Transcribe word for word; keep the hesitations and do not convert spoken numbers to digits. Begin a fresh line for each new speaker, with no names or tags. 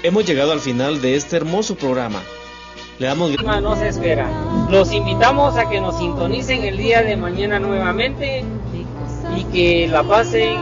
hemos llegado al final de este hermoso programa. Le damos gracias.
No se espera. Los invitamos a que nos sintonicen el día de mañana nuevamente y que la pasen